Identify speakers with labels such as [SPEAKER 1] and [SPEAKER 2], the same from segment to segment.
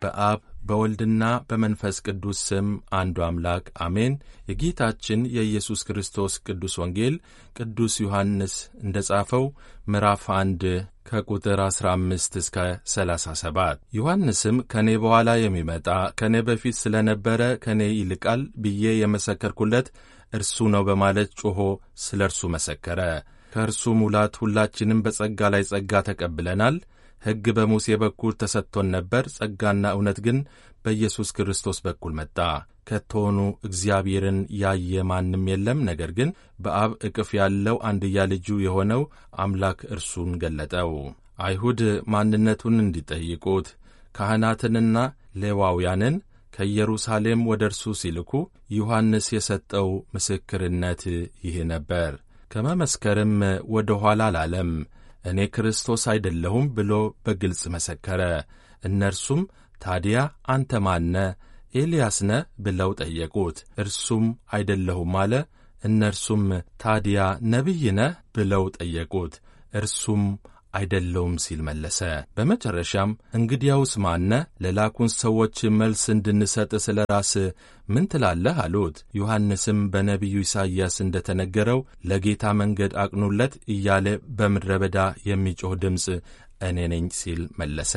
[SPEAKER 1] በአብ በወልድና በመንፈስ ቅዱስ ስም አንዱ አምላክ አሜን። የጌታችን የኢየሱስ ክርስቶስ ቅዱስ ወንጌል ቅዱስ ዮሐንስ እንደ ጻፈው ምዕራፍ 1 ከቁጥር 15 እስከ 37 ዮሐንስም ከኔ በኋላ የሚመጣ ከኔ በፊት ስለ ነበረ ከኔ ይልቃል ብዬ የመሰከርኩለት እርሱ ነው በማለት ጮኾ ስለ እርሱ መሰከረ። ከእርሱ ሙላት ሁላችንም በጸጋ ላይ ጸጋ ተቀብለናል። ሕግ በሙሴ በኩል ተሰጥቶን ነበር፣ ጸጋና እውነት ግን በኢየሱስ ክርስቶስ በኩል መጣ። ከቶውኑ እግዚአብሔርን ያየ ማንም የለም፣ ነገር ግን በአብ እቅፍ ያለው አንድያ ልጁ የሆነው አምላክ እርሱን ገለጠው። አይሁድ ማንነቱን እንዲጠይቁት ካህናትንና ሌዋውያንን ከኢየሩሳሌም ወደ እርሱ ሲልኩ ዮሐንስ የሰጠው ምስክርነት ይህ ነበር። ከመመስከርም ወደ ኋላ አላለም። እኔ ክርስቶስ አይደለሁም ብሎ በግልጽ መሰከረ። እነርሱም ታዲያ አንተ ማነ? ኤልያስ ነህ ብለው ጠየቁት። እርሱም አይደለሁም አለ። እነርሱም ታዲያ ነቢይ ነህ ብለው ጠየቁት። እርሱም አይደለሁም ሲል መለሰ። በመጨረሻም እንግዲያውስ ማነ? ለላኩን ሰዎች መልስ እንድንሰጥ ስለ ራስህ ምን ትላለህ አሉት። ዮሐንስም በነቢዩ ኢሳይያስ እንደ ተነገረው ለጌታ መንገድ አቅኑለት እያለ በምድረ በዳ የሚጮኽ ድምፅ እኔ ነኝ ሲል መለሰ።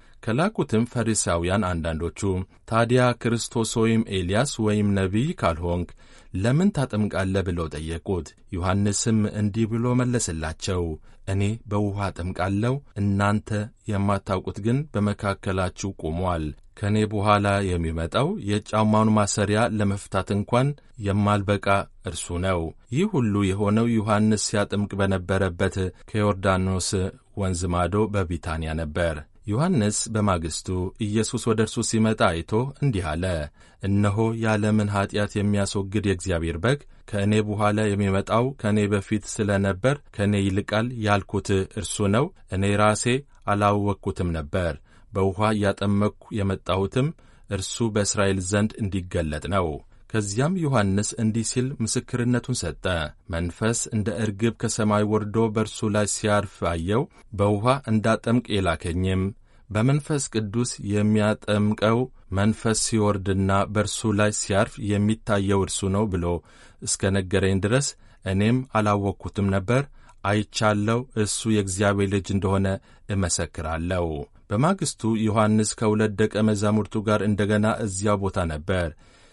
[SPEAKER 1] ከላኩትም ፈሪሳውያን አንዳንዶቹ ታዲያ ክርስቶስ ወይም ኤልያስ ወይም ነቢይ ካልሆንክ ለምን ታጠምቃለህ ብለው ጠየቁት። ዮሐንስም እንዲህ ብሎ መለሰላቸው፣ እኔ በውኃ አጠምቃለሁ፣ እናንተ የማታውቁት ግን በመካከላችሁ ቆሟል። ከእኔ በኋላ የሚመጣው የጫማውን ማሰሪያ ለመፍታት እንኳን የማልበቃ እርሱ ነው። ይህ ሁሉ የሆነው ዮሐንስ ሲያጠምቅ በነበረበት ከዮርዳኖስ ወንዝ ማዶ በቢታንያ ነበር። ዮሐንስ በማግስቱ ኢየሱስ ወደ እርሱ ሲመጣ አይቶ እንዲህ አለ፣ እነሆ የዓለምን ኀጢአት የሚያስወግድ የእግዚአብሔር በግ። ከእኔ በኋላ የሚመጣው ከእኔ በፊት ስለ ነበር ከእኔ ይልቃል ያልኩት እርሱ ነው። እኔ ራሴ አላወቅኩትም ነበር። በውኃ እያጠመቅሁ የመጣሁትም እርሱ በእስራኤል ዘንድ እንዲገለጥ ነው። ከዚያም ዮሐንስ እንዲህ ሲል ምስክርነቱን ሰጠ። መንፈስ እንደ እርግብ ከሰማይ ወርዶ በእርሱ ላይ ሲያርፍ አየው። በውኃ እንዳጠምቅ የላከኝም በመንፈስ ቅዱስ የሚያጠምቀው መንፈስ ሲወርድና በእርሱ ላይ ሲያርፍ የሚታየው እርሱ ነው ብሎ እስከ ነገረኝ ድረስ እኔም አላወቅኩትም ነበር። አይቻለው፣ እሱ የእግዚአብሔር ልጅ እንደሆነ እመሰክራለሁ። በማግስቱ ዮሐንስ ከሁለት ደቀ መዛሙርቱ ጋር እንደገና እዚያው ቦታ ነበር።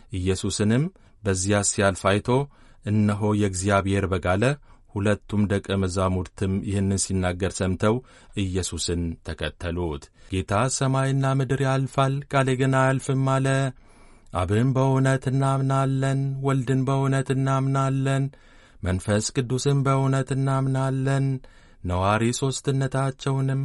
[SPEAKER 1] ኢየሱስንም በዚያ ሲያልፍ አይቶ እነሆ የእግዚአብሔር በግ አለ። ሁለቱም ደቀ መዛሙርትም ይህንን ሲናገር ሰምተው ኢየሱስን ተከተሉት። ጌታ ሰማይና ምድር ያልፋል፣ ቃሌ ግን አያልፍም አለ። አብን በእውነት እናምናለን፣ ወልድን በእውነት እናምናለን፣ መንፈስ ቅዱስን በእውነት እናምናለን፣ ነዋሪ ሦስትነታቸውንም